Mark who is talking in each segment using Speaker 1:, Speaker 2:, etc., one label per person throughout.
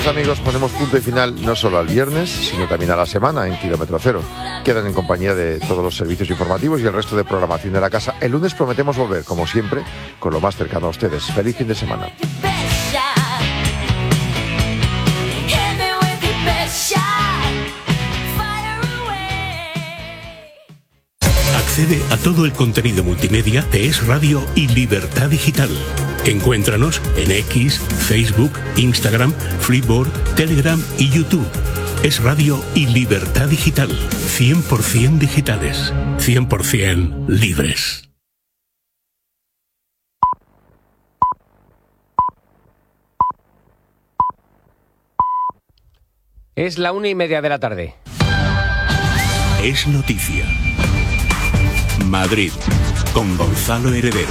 Speaker 1: días, amigos, ponemos punto y final no solo al viernes, sino también a la semana en Kilómetro Cero. Quedan en compañía de todos los servicios informativos y el resto de programación de la casa. El lunes prometemos volver, como siempre, con lo más cercano a ustedes. Feliz fin de semana.
Speaker 2: Accede a todo el contenido multimedia de Es Radio y Libertad Digital. Encuéntranos en X, Facebook, Instagram, Freeboard, Telegram y YouTube. Es Radio y Libertad Digital. 100% digitales. 100% libres.
Speaker 3: Es la 1:30 de la tarde.
Speaker 2: Es noticia. Madrid, con Gonzalo Heredero.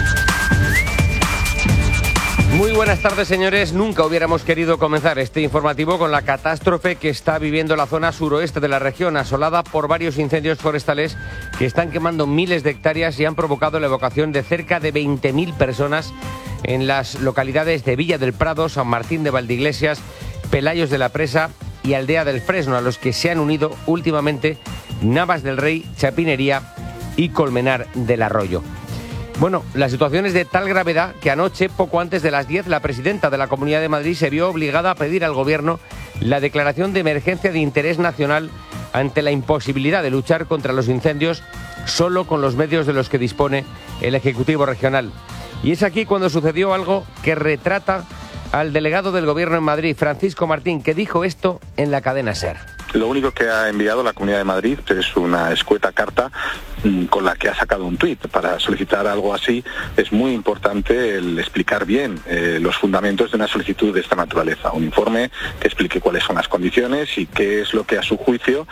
Speaker 3: Muy buenas tardes, señores. Nunca hubiéramos querido comenzar este informativo con la catástrofe que está viviendo la zona suroeste de la región, asolada por varios incendios forestales que están quemando miles de hectáreas y han provocado la evacuación de cerca de 20.000 personas en las localidades de Villa del Prado, San Martín de Valdeiglesias, Pelayos de la Presa y Aldea del Fresno, a los que se han unido últimamente Navas del Rey, Chapinería y Colmenar del Arroyo. Bueno, la situación es de tal gravedad que anoche, poco antes de las 10, la presidenta de la Comunidad de Madrid se vio obligada a pedir al Gobierno la declaración de emergencia de interés nacional ante la imposibilidad de luchar contra los incendios solo con los medios de los que dispone el Ejecutivo regional. Y es aquí cuando sucedió algo que retrata al delegado del Gobierno en Madrid, Francisco Martín, que dijo esto en la cadena SER.
Speaker 4: Lo único que ha enviado la Comunidad de Madrid es una escueta carta con la que ha sacado un tuit. Para solicitar algo así es muy importante el explicar bien los fundamentos de una solicitud de esta naturaleza. Un informe que explique cuáles son las condiciones y qué es lo que a su juicio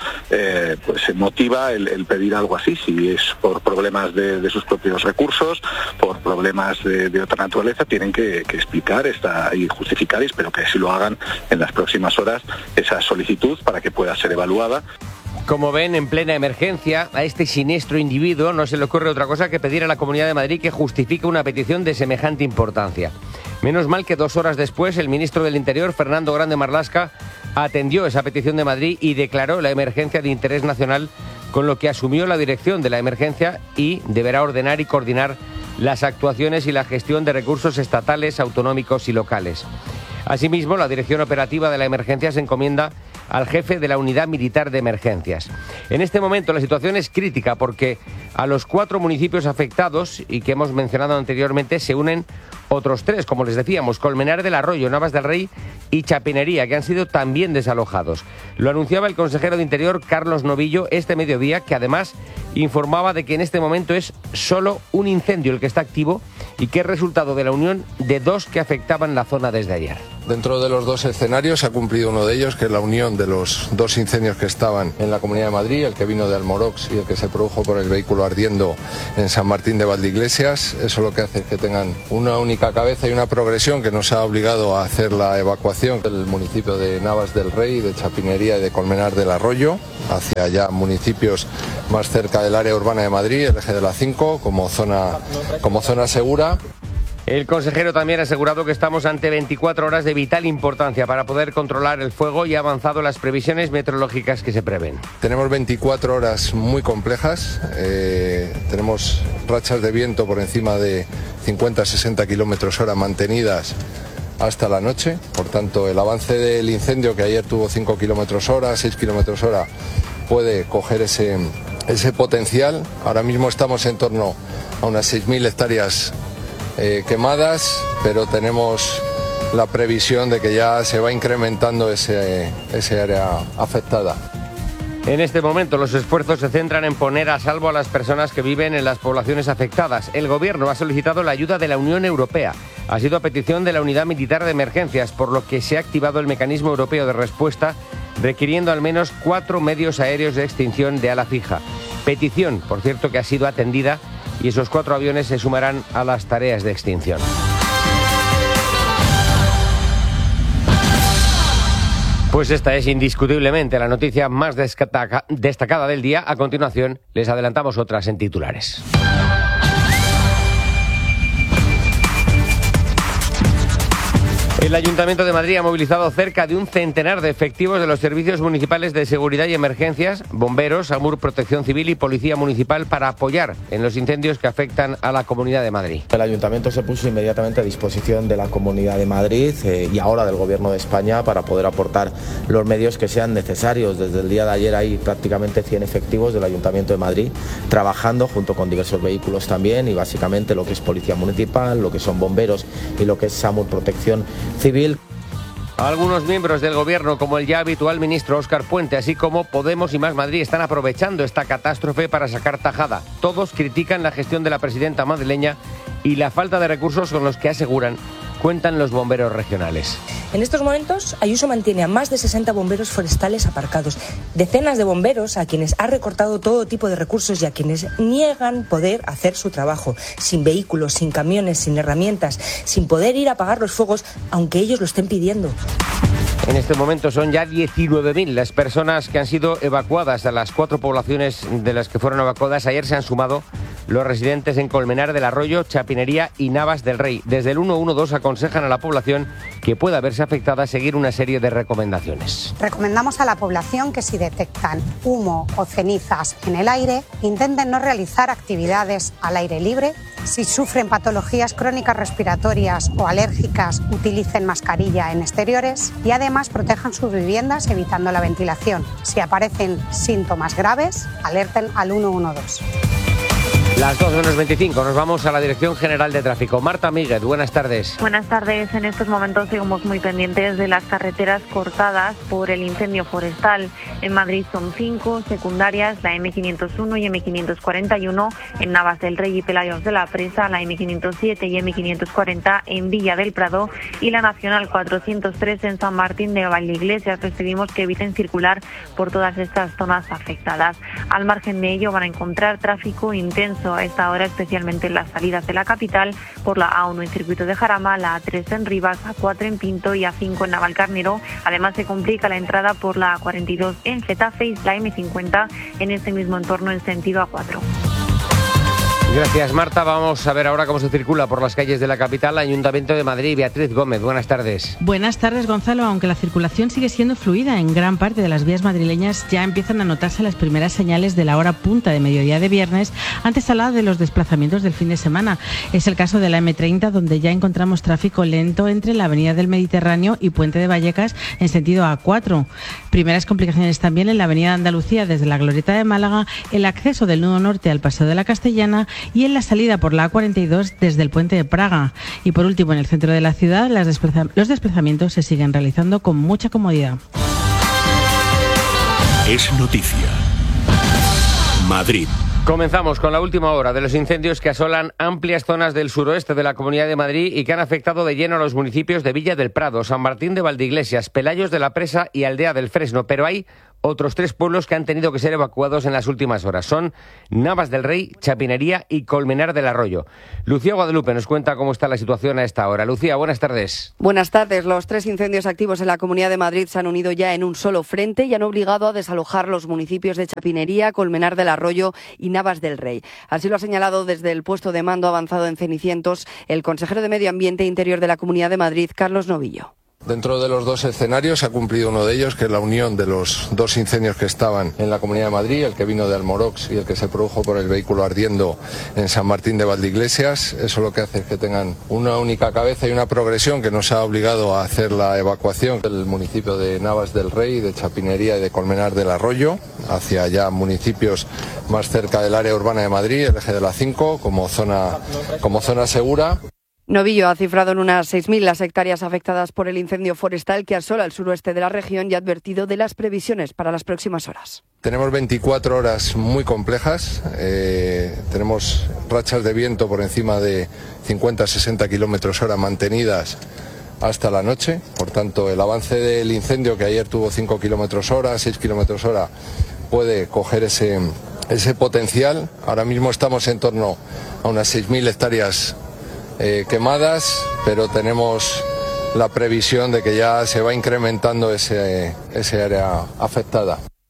Speaker 4: pues motiva el pedir algo así. Si es por problemas de sus propios recursos, por problemas de otra naturaleza, tienen que explicar y justificar, y espero que así lo hagan en las próximas horas, esa solicitud para que pueda ser evaluada.
Speaker 3: Como ven, en plena emergencia, a este siniestro individuo no se le ocurre otra cosa que pedir a la Comunidad de Madrid que justifique una petición de semejante importancia. Menos mal que 2 horas después el ministro del Interior, Fernando Grande Marlaska, atendió esa petición de Madrid y declaró la emergencia de interés nacional, con lo que asumió la dirección de la emergencia y deberá ordenar y coordinar las actuaciones y la gestión de recursos estatales, autonómicos y locales. Asimismo, la dirección operativa de la emergencia se encomienda al jefe de la Unidad Militar de Emergencias. En este momento la situación es crítica porque a los 4 municipios afectados y que hemos mencionado anteriormente se unen otros 3, como les decíamos, Colmenar del Arroyo, Navas del Rey y Chapinería, que han sido también desalojados. Lo anunciaba el consejero de Interior, Carlos Novillo, este mediodía, que además informaba de que en este momento es solo un incendio el que está activo y que es resultado de la unión de 2 que afectaban la zona desde ayer.
Speaker 5: Dentro de los 2 escenarios ha cumplido uno de ellos, que es la unión de los 2 incendios que estaban en la Comunidad de Madrid, el que vino de Almorox y el que se produjo por el vehículo ardiendo en San Martín de Valdeiglesias. Eso lo que hace es que tengan una única cabeza y una progresión que nos ha obligado a hacer la evacuación del municipio de Navas del Rey, de Chapinería y de Colmenar del Arroyo, hacia ya municipios más cerca del área urbana de Madrid, el eje de la 5, como zona segura.
Speaker 3: El consejero también ha asegurado que estamos ante 24 horas de vital importancia para poder controlar el fuego y ha avanzado las previsiones meteorológicas que se prevén.
Speaker 5: Tenemos 24 horas muy complejas, tenemos rachas de viento por encima de 50-60 kilómetros hora mantenidas hasta la noche, por tanto el avance del incendio, que ayer tuvo 5 kilómetros hora, 6 kilómetros hora, puede coger ese potencial. Ahora mismo estamos en torno a unas 6.000 hectáreas quemadas, pero tenemos la previsión de que ya se va incrementando ese área afectada.
Speaker 3: En este momento los esfuerzos se centran en poner a salvo a las personas que viven en las poblaciones afectadas. El Gobierno ha solicitado la ayuda de la Unión Europea. Ha sido a petición de la Unidad Militar de Emergencias, por lo que se ha activado el Mecanismo Europeo de Respuesta, requiriendo al menos 4 medios aéreos de extinción de ala fija. Petición, por cierto, que ha sido atendida, y esos 4 aviones se sumarán a las tareas de extinción. Pues esta es indiscutiblemente la noticia más destacada del día. A continuación, les adelantamos otras en titulares. El Ayuntamiento de Madrid ha movilizado cerca de un centenar de efectivos de los servicios municipales de seguridad y emergencias, bomberos, SAMUR, Protección Civil y Policía Municipal para apoyar en los incendios que afectan a la Comunidad de Madrid.
Speaker 6: El Ayuntamiento se puso inmediatamente a disposición de la Comunidad de Madrid y ahora del Gobierno de España para poder aportar los medios que sean necesarios. Desde el día de ayer hay prácticamente 100 efectivos del Ayuntamiento de Madrid trabajando junto con diversos vehículos también y básicamente lo que es Policía Municipal, lo que son bomberos y lo que es SAMUR, Protección Civil.
Speaker 3: Algunos miembros del gobierno, como el ya habitual ministro Óscar Puente, así como Podemos y Más Madrid, están aprovechando esta catástrofe para sacar tajada. Todos critican la gestión de la presidenta madrileña y la falta de recursos con los que aseguran cuentan los bomberos regionales.
Speaker 7: En estos momentos, Ayuso mantiene a más de 60 bomberos forestales aparcados, decenas de bomberos a quienes ha recortado todo tipo de recursos y a quienes niegan poder hacer su trabajo, sin vehículos, sin camiones, sin herramientas, sin poder ir a apagar los fuegos, aunque ellos lo estén pidiendo.
Speaker 3: En este momento son ya 19.000 las personas que han sido evacuadas. A las 4 poblaciones de las que fueron evacuadas ayer se han sumado los residentes en Colmenar del Arroyo, Chapinería y Navas del Rey. Desde el 112 aconsejan a la población que pueda verse afectada a seguir una serie de recomendaciones.
Speaker 8: Recomendamos a la población que si detectan humo o cenizas en el aire, intenten no realizar actividades al aire libre. Si sufren patologías crónicas respiratorias o alérgicas, utilicen mascarilla en exteriores y además protejan sus viviendas evitando la ventilación. Si aparecen síntomas graves, alerten al 112.
Speaker 3: Las 2:25, nos vamos a la Dirección General de Tráfico. Marta Míguez, buenas tardes.
Speaker 9: Buenas tardes. En estos momentos seguimos muy pendientes de las carreteras cortadas por el incendio forestal. En Madrid son 5 secundarias, la M501 y M541 en Navas del Rey y Pelayos de la Presa, la M507 y M540 en Villa del Prado y la Nacional 403 en San Martín de Valdeiglesias. Les pedimos que eviten circular por todas estas zonas afectadas. Al margen de ello van a encontrar tráfico intenso a esta hora, especialmente en las salidas de la capital, por la A1 en Circuito de Jarama, la A3 en Rivas, A4 en Pinto y A5 en Navalcarnero. Además se complica la entrada por la A42 en Getafe y la M50 en este mismo entorno en sentido A4.
Speaker 3: Gracias, Marta. Vamos a ver ahora cómo se circula por las calles de la capital. Ayuntamiento de Madrid, Beatriz Gómez, buenas tardes.
Speaker 10: Buenas tardes, Gonzalo. Aunque la circulación sigue siendo fluida en gran parte de las vías madrileñas, ya empiezan a notarse las primeras señales de la hora punta de mediodía de viernes, antesala de los desplazamientos del fin de semana. Es el caso de la M30, donde ya encontramos tráfico lento entre la Avenida del Mediterráneo y Puente de Vallecas en sentido A4. Primeras complicaciones también en la Avenida de Andalucía desde la Glorieta de Málaga, el acceso del nudo norte al Paseo de la Castellana y en la salida por la A42 desde el Puente de Praga. Y por último, en el centro de la ciudad, los desplazamientos se siguen realizando con mucha comodidad.
Speaker 2: Es noticia. Madrid.
Speaker 3: Comenzamos con la última hora de los incendios que asolan amplias zonas del suroeste de la Comunidad de Madrid y que han afectado de lleno a los municipios de Villa del Prado, San Martín de Valdeiglesias, Pelayos de la Presa y Aldea del Fresno. Pero hay otros 3 pueblos que han tenido que ser evacuados en las últimas horas. Son Navas del Rey, Chapinería y Colmenar del Arroyo. Lucía Guadalupe nos cuenta cómo está la situación a esta hora. Lucía, buenas tardes.
Speaker 11: Buenas tardes. Los 3 incendios activos en la Comunidad de Madrid se han unido ya en un solo frente y han obligado a desalojar los municipios de Chapinería, Colmenar del Arroyo y Navas del Rey. Así lo ha señalado desde el puesto de mando avanzado en Cenicientos el consejero de Medio Ambiente e Interior de la Comunidad de Madrid, Carlos Novillo.
Speaker 5: Dentro de los 2 escenarios ha cumplido uno de ellos, que es la unión de los 2 incendios que estaban en la Comunidad de Madrid, el que vino de Almorox y el que se produjo por el vehículo ardiendo en San Martín de Valdeiglesias. Eso lo que hace es que tengan una única cabeza y una progresión que nos ha obligado a hacer la evacuación del municipio de Navas del Rey, de Chapinería y de Colmenar del Arroyo, hacia ya municipios más cerca del área urbana de Madrid, el eje de la 5, como zona segura.
Speaker 11: Novillo ha cifrado en unas 6.000 las hectáreas afectadas por el incendio forestal que asola el suroeste de la región y ha advertido de las previsiones para las próximas horas.
Speaker 5: Tenemos 24 horas muy complejas, tenemos rachas de viento por encima de 50-60 kilómetros hora mantenidas hasta la noche. Por tanto, el avance del incendio, que ayer tuvo 5 kilómetros hora, 6 kilómetros hora, puede coger ese potencial. Ahora mismo estamos en torno a unas 6.000 hectáreas quemadas, pero tenemos la previsión de que ya se va incrementando ese área afectada.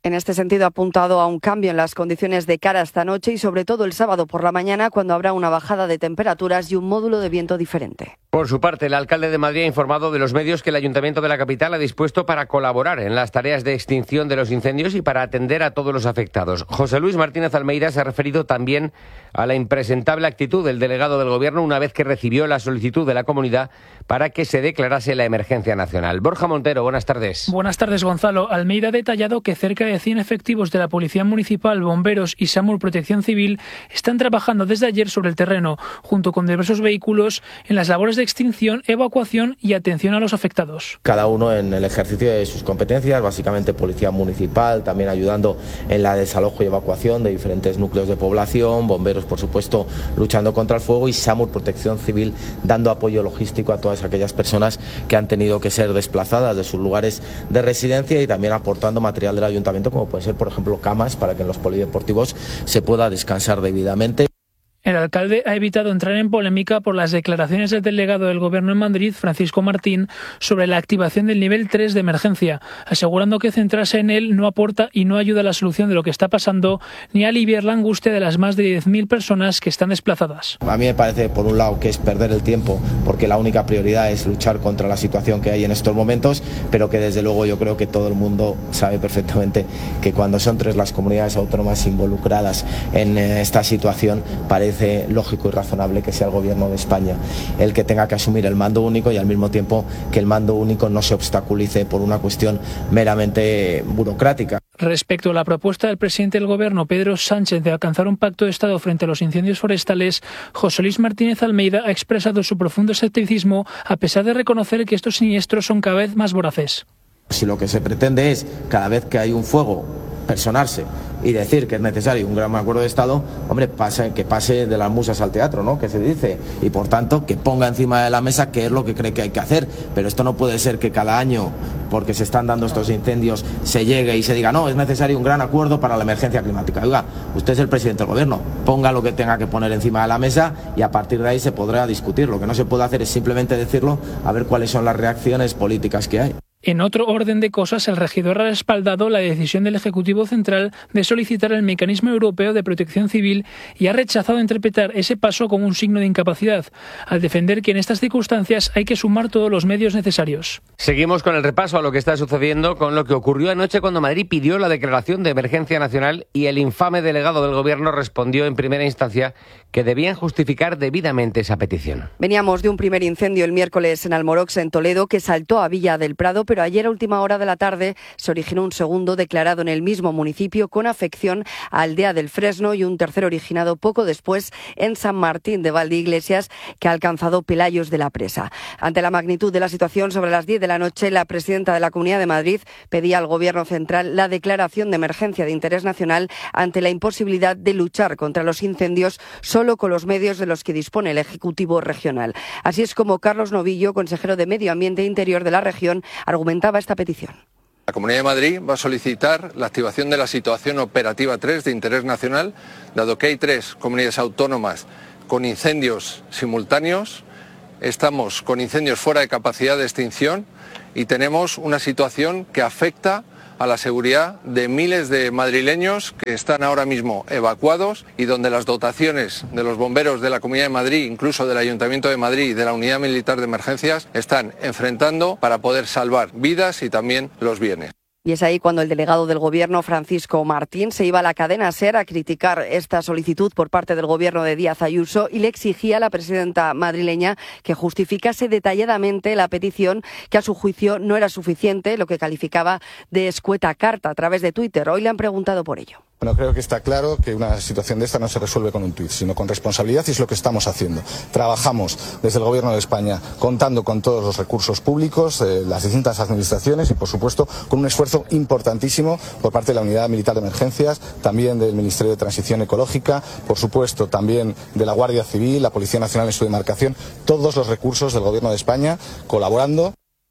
Speaker 11: En este sentido, ha apuntado a un cambio en las condiciones de cara esta noche y sobre todo el sábado por la mañana, cuando habrá una bajada de temperaturas y un módulo de viento diferente.
Speaker 3: Por su parte, el alcalde de Madrid ha informado de los medios que el Ayuntamiento de la capital ha dispuesto para colaborar en las tareas de extinción de los incendios y para atender a todos los afectados. José Luis Martínez Almeida se ha referido también a la impresentable actitud del delegado del Gobierno una vez que recibió la solicitud de la comunidad para que se declarase la emergencia nacional. Borja Montero, buenas tardes.
Speaker 12: Buenas tardes, Gonzalo. Almeida ha detallado que cerca de 100 efectivos de la Policía Municipal, bomberos y SAMUR Protección Civil están trabajando desde ayer sobre el terreno, junto con diversos vehículos, en las labores de extinción, evacuación y atención a los afectados.
Speaker 6: Cada uno en el ejercicio de sus competencias, básicamente Policía Municipal, también ayudando en la desalojo y evacuación de diferentes núcleos de población, bomberos, por supuesto, luchando contra el fuego y SAMUR Protección Civil dando apoyo logístico a todas aquellas personas que han tenido que ser desplazadas de sus lugares de residencia y también aportando material del ayuntamiento, como puede ser, por ejemplo, camas para que en los polideportivos se pueda descansar debidamente.
Speaker 12: El alcalde ha evitado entrar en polémica por las declaraciones del delegado del Gobierno en Madrid, Francisco Martín, sobre la activación del nivel 3 de emergencia, asegurando que centrarse en él no aporta y no ayuda a la solución de lo que está pasando ni a aliviar la angustia de las más de 10.000 personas que están desplazadas.
Speaker 6: A mí me parece, por un lado, que es perder el tiempo, porque la única prioridad es luchar contra la situación que hay en estos momentos, pero que desde luego yo creo que todo el mundo sabe perfectamente que cuando son 3 las comunidades autónomas involucradas en esta situación, parece lógico y razonable que sea el Gobierno de España el que tenga que asumir el mando único y al mismo tiempo que el mando único no se obstaculice por una cuestión meramente burocrática.
Speaker 12: Respecto a la propuesta del presidente del Gobierno, Pedro Sánchez, de alcanzar un pacto de Estado frente a los incendios forestales, José Luis Martínez Almeida ha expresado su profundo escepticismo a pesar de reconocer que estos siniestros son cada vez más voraces.
Speaker 6: Si lo que se pretende es, cada vez que hay un fuego, personarse y decir que es necesario un gran acuerdo de Estado, hombre, que pase de las musas al teatro, ¿no?, que se dice, y por tanto que ponga encima de la mesa qué es lo que cree que hay que hacer. Pero esto no puede ser que cada año, porque se están dando estos incendios, se llegue y se diga, no, es necesario un gran acuerdo para la emergencia climática. Oiga, usted es el presidente del Gobierno, ponga lo que tenga que poner encima de la mesa y a partir de ahí se podrá discutir. Lo que no se puede hacer es simplemente decirlo, a ver cuáles son las reacciones políticas que hay.
Speaker 12: En otro orden de cosas, el regidor ha respaldado la decisión del Ejecutivo Central de solicitar el Mecanismo Europeo de Protección Civil y ha rechazado interpretar ese paso como un signo de incapacidad, al defender que en estas circunstancias hay que sumar todos los medios necesarios.
Speaker 3: Seguimos con el repaso a lo que está sucediendo con lo que ocurrió anoche cuando Madrid pidió la declaración de emergencia nacional y el infame delegado del Gobierno respondió en primera instancia que debían justificar debidamente esa petición.
Speaker 11: Veníamos de un primer incendio el miércoles en Almorox, en Toledo, que saltó a Villa del Prado, pero ayer a última hora de la tarde se originó un segundo declarado en el mismo municipio con afección a Aldea del Fresno y un tercero originado poco después en San Martín de Valdeiglesias, que ha alcanzado Pelayos de la Presa. Ante la magnitud de la situación, sobre las 10 de la noche, la presidenta de la Comunidad de Madrid pedía al Gobierno central la declaración de emergencia de interés nacional ante la imposibilidad de luchar contra los incendios solo con los medios de los que dispone el Ejecutivo regional. Así es como Carlos Novillo, consejero de Medio Ambiente e Interior de la región, argumentaba esta petición.
Speaker 5: La Comunidad de Madrid va a solicitar la activación de la situación operativa 3 de interés nacional, dado que hay 3 comunidades autónomas con incendios simultáneos. Estamos con incendios fuera de capacidad de extinción y tenemos una situación que afecta a la seguridad de miles de madrileños que están ahora mismo evacuados y donde las dotaciones de los bomberos de la Comunidad de Madrid, incluso del Ayuntamiento de Madrid y de la Unidad Militar de Emergencias, están enfrentando para poder salvar vidas y también los bienes.
Speaker 11: Y es ahí cuando el delegado del Gobierno, Francisco Martín, se iba a la cadena SER a criticar esta solicitud por parte del Gobierno de Díaz Ayuso y le exigía a la presidenta madrileña que justificase detalladamente la petición, que a su juicio no era suficiente, lo que calificaba de escueta carta a través de Twitter. Hoy le han preguntado por ello.
Speaker 13: Bueno, creo que está claro que una situación de esta no se resuelve con un tuit, sino con responsabilidad, y es lo que estamos haciendo. Trabajamos desde el Gobierno de España contando con todos los recursos públicos, las distintas administraciones y, por supuesto, con un esfuerzo importantísimo por parte de la Unidad Militar de Emergencias, también del Ministerio de Transición Ecológica, por supuesto, también de la Guardia Civil, la Policía Nacional en su demarcación, todos los recursos del Gobierno de España colaborando.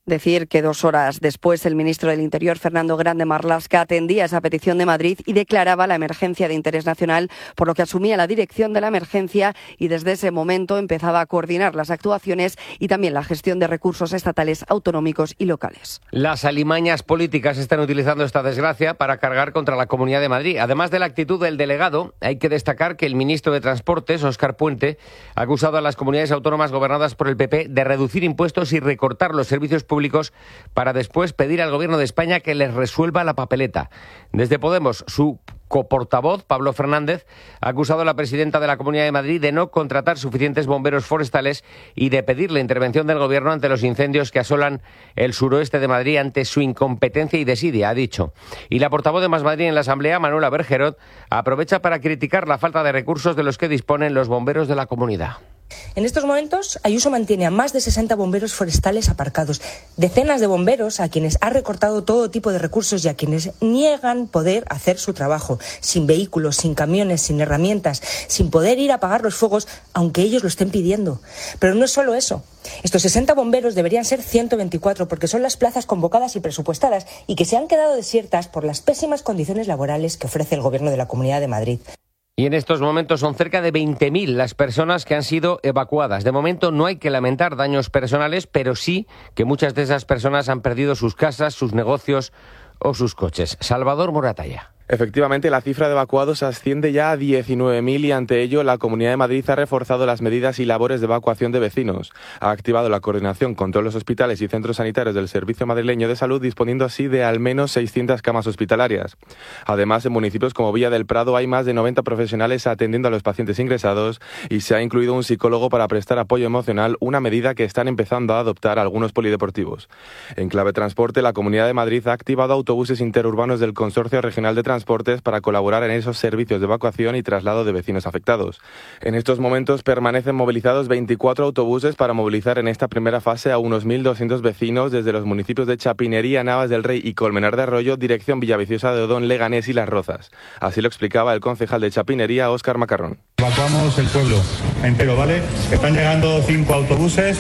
Speaker 11: Decir que 2 horas después el ministro del Interior, Fernando Grande Marlaska, atendía esa petición de Madrid y declaraba la emergencia de interés nacional, por lo que asumía la dirección de la emergencia y desde ese momento empezaba a coordinar las actuaciones y también la gestión de recursos estatales, autonómicos y locales.
Speaker 3: Las alimañas políticas están utilizando esta desgracia para cargar contra la Comunidad de Madrid. Además de la actitud del delegado, hay que destacar que el ministro de Transportes, Óscar Puente, ha acusado a las comunidades autónomas gobernadas por el PP de reducir impuestos y recortar los servicios públicos para después pedir al Gobierno de España que les resuelva la papeleta. Desde Podemos, su coportavoz, Pablo Fernández, ha acusado a la presidenta de la Comunidad de Madrid de no contratar suficientes bomberos forestales y de pedir la intervención del Gobierno ante los incendios que asolan el suroeste de Madrid ante su incompetencia y desidia, ha dicho. Y la portavoz de Más Madrid en la Asamblea, Manuela Bergerot, aprovecha para criticar la falta de recursos de los que disponen los bomberos de la comunidad.
Speaker 7: En estos momentos, Ayuso mantiene a más de 60 bomberos forestales aparcados, decenas de bomberos a quienes ha recortado todo tipo de recursos y a quienes niegan poder hacer su trabajo, sin vehículos, sin camiones, sin herramientas, sin poder ir a apagar los fuegos, aunque ellos lo estén pidiendo. Pero no es solo eso. Estos 60 bomberos deberían ser 124 porque son las plazas convocadas y presupuestadas y que se han quedado desiertas por las pésimas condiciones laborales que ofrece el Gobierno de la Comunidad de Madrid.
Speaker 3: Y en estos momentos son cerca de 20.000 las personas que han sido evacuadas. De momento no hay que lamentar daños personales, pero sí que muchas de esas personas han perdido sus casas, sus negocios o sus coches. Salvador Moratalla.
Speaker 14: Efectivamente, la cifra de evacuados asciende ya a 19.000 y ante ello la Comunidad de Madrid ha reforzado las medidas y labores de evacuación de vecinos. Ha activado la coordinación con todos los hospitales y centros sanitarios del Servicio Madrileño de Salud, disponiendo así de al menos 600 camas hospitalarias. Además, en municipios como Villa del Prado hay más de 90 profesionales atendiendo a los pacientes ingresados y se ha incluido un psicólogo para prestar apoyo emocional, una medida que están empezando a adoptar algunos polideportivos. En clave transporte, la Comunidad de Madrid ha activado autobuses interurbanos del Consorcio Regional de Transportes para colaborar en esos servicios de evacuación y traslado de vecinos afectados. En estos momentos permanecen movilizados 24 autobuses para movilizar en esta primera fase a unos 1.200 vecinos desde los municipios de Chapinería, Navas del Rey y Colmenar de Arroyo, dirección Villaviciosa de Odón, Leganés y Las Rozas. Así lo explicaba el concejal de Chapinería, Óscar Macarrón.
Speaker 15: Evacuamos el pueblo entero, ¿vale? Están llegando 5 autobuses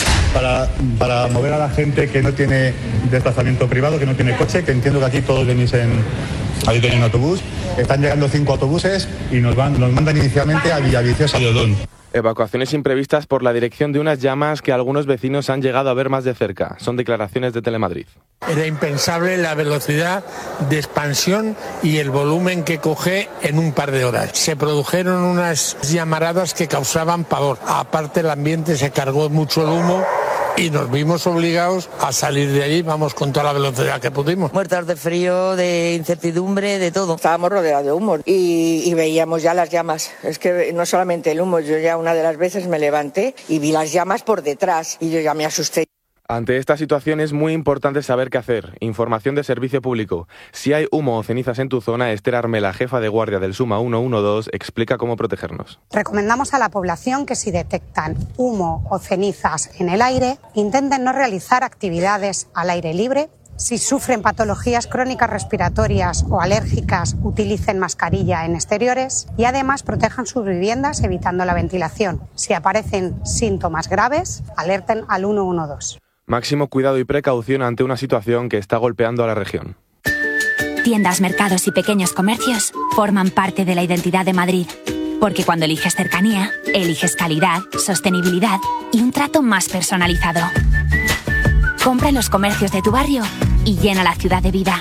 Speaker 15: para mover a la gente que no tiene desplazamiento privado, que no tiene coche, que entiendo que aquí todos venís en autobús. Están llegando 5 autobuses y nos mandan inicialmente a Villaviciosa de Odón.
Speaker 14: Evacuaciones imprevistas por la dirección de unas llamas que algunos vecinos han llegado a ver más de cerca. Son declaraciones de Telemadrid.
Speaker 16: Era impensable la velocidad de expansión y el volumen que coge en un par de horas. Se produjeron unas llamaradas que causaban pavor. Aparte, el ambiente se cargó mucho el humo y nos vimos obligados a salir de allí, vamos, con toda la velocidad que pudimos.
Speaker 17: Muertos de frío, de incertidumbre, de todo. Estábamos rodeados de humo y veíamos ya las llamas. Es que no solamente el humo, yo ya una de las veces me levanté y vi las llamas por detrás y yo ya me asusté.
Speaker 14: Ante esta situación es muy importante saber qué hacer. Información de servicio público. Si hay humo o cenizas en tu zona, Esther Armela, jefa de guardia del Suma 112, explica cómo protegernos.
Speaker 8: Recomendamos a la población que si detectan humo o cenizas en el aire, intenten no realizar actividades al aire libre. Si sufren patologías crónicas respiratorias o alérgicas, utilicen mascarilla en exteriores y además protejan sus viviendas evitando la ventilación. Si aparecen síntomas graves, alerten al 112.
Speaker 14: Máximo cuidado y precaución ante una situación que está golpeando a la región.
Speaker 18: Tiendas, mercados y pequeños comercios forman parte de la identidad de Madrid. Porque cuando eliges cercanía, eliges calidad, sostenibilidad y un trato más personalizado. Compra en los comercios de tu barrio y llena la ciudad de vida.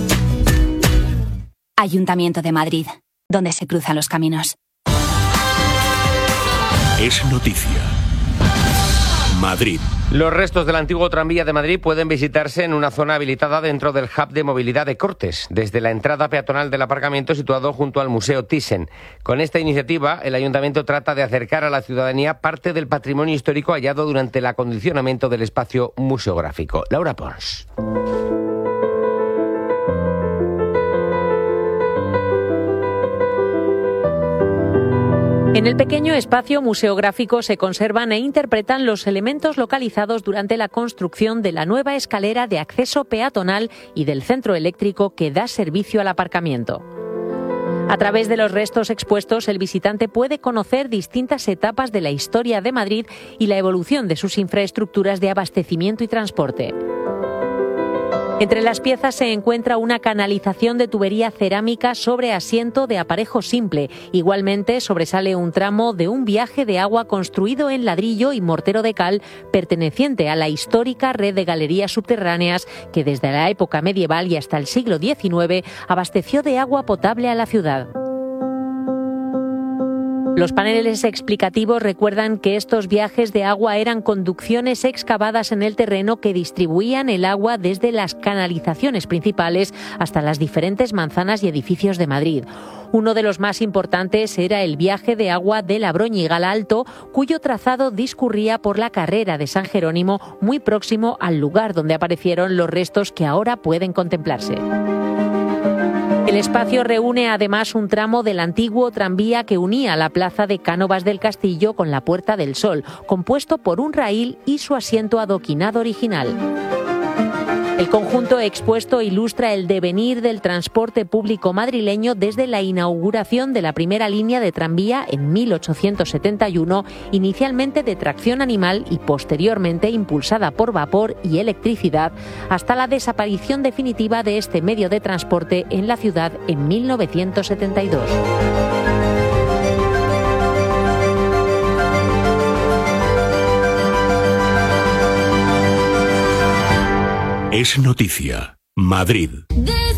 Speaker 18: Ayuntamiento de Madrid, donde se cruzan los caminos.
Speaker 2: Es noticia. Madrid.
Speaker 3: Los restos del antiguo tranvía de Madrid pueden visitarse en una zona habilitada dentro del hub de movilidad de Cortes, desde la entrada peatonal del aparcamiento situado junto al Museo Thyssen. Con esta iniciativa, el Ayuntamiento trata de acercar a la ciudadanía parte del patrimonio histórico hallado durante el acondicionamiento del espacio museográfico. Laura Pons.
Speaker 19: En el pequeño espacio museográfico se conservan e interpretan los elementos localizados durante la construcción de la nueva escalera de acceso peatonal y del centro eléctrico que da servicio al aparcamiento. A través de los restos expuestos, el visitante puede conocer distintas etapas de la historia de Madrid y la evolución de sus infraestructuras de abastecimiento y transporte. Entre las piezas se encuentra una canalización de tubería cerámica sobre asiento de aparejo simple. Igualmente sobresale un tramo de un viaje de agua construido en ladrillo y mortero de cal perteneciente a la histórica red de galerías subterráneas que desde la época medieval y hasta el siglo XIX abasteció de agua potable a la ciudad. Los paneles explicativos recuerdan que estos viajes de agua eran conducciones excavadas en el terreno que distribuían el agua desde las canalizaciones principales hasta las diferentes manzanas y edificios de Madrid. Uno de los más importantes era el viaje de agua de la Broñiga al Alto, cuyo trazado discurría por la carrera de San Jerónimo, muy próximo al lugar donde aparecieron los restos que ahora pueden contemplarse. El espacio reúne además un tramo del antiguo tranvía que unía la plaza de Cánovas del Castillo con la Puerta del Sol, compuesto por un raíl y su asiento adoquinado original. El conjunto expuesto ilustra el devenir del transporte público madrileño desde la inauguración de la primera línea de tranvía en 1871, inicialmente de tracción animal y posteriormente impulsada por vapor y electricidad, hasta la desaparición definitiva de este medio de transporte en la ciudad en 1972.
Speaker 2: Es noticia. Madrid.